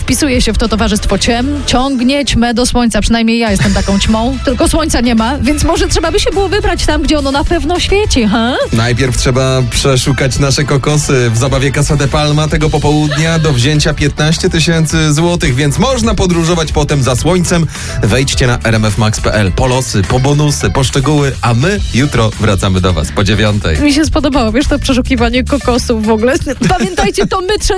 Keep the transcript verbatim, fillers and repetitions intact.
wpisuje się w to towarzystwo ciem, ciągnie ćmę do słońca, przynajmniej ja jestem taką ćmą, tylko słońca nie ma, więc może trzeba by się było wybrać tam, gdzie ono na pewno świeci, ha? Najpierw trzeba przeszukać nasze kokosy w zabawie Casa de Palma tego popołudnia do wzięcia piętnaście tysięcy złotych, więc można podróżować potem za słońcem. Wejdźcie na r m f max kropka p l po losy, po bonusy, po szczegóły, a my jutro wracamy do was po dziewiątej. Mi się spodobało, wiesz, to przeszukiwanie kokosów w ogóle. Pamiętajcie, to my trzej